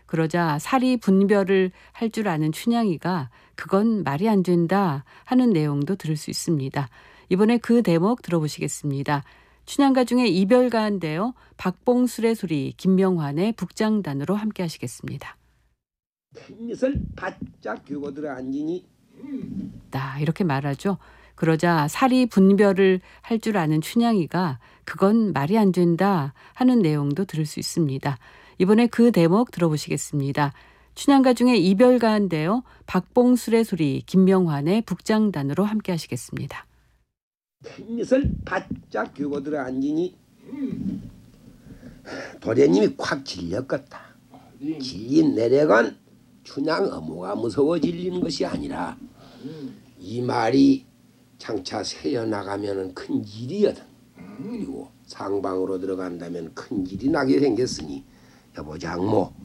그러자 사리 분별을 할 줄 아는 춘향이가 그건 말이 안 된다 하는 내용도 들을 수 있습니다. 이번에 그 대목 들어보시겠습니다. 춘향가 중에 이별가인데요. 박봉술의 소리, 김명환의 북장단으로 함께 하시겠습니다. 햇빛을 바짝 쥐고 들어 앉으니 이렇게 말하죠. 그러자 사리 분별을 할 줄 아는 춘향이가 그건 말이 안 된다 하는 내용도 들을 수 있습니다. 이번에 그 대목 들어보시겠습니다. 춘향가 중에 이별가인데요. 박봉술의 소리, 김명환의 북장단으로 함께 하시겠습니다. 햇빛을 바짝 쥐고 들어 앉으니 도련님이 콱 질렸겠다. 질린 내력은 춘향 어모가 무서워 질리는 것이 아니라 이 말이 장차 새어나가면 큰 일이거든. 그리고 상방으로 들어간다면 큰 일이 나게 생겼으니 여보 장모